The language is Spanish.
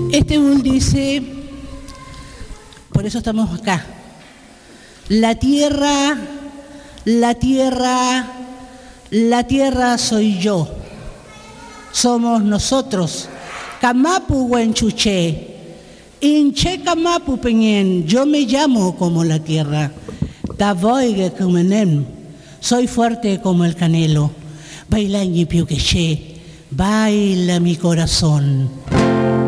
Este bull dice, por eso estamos acá, la tierra soy yo, somos nosotros, Kamapu Huenchuche, Inche Kamapu Peñen, yo me llamo como la tierra, Tavoigue Kumenem, soy fuerte como el canelo, baila ñipiuqueche, baila mi corazón.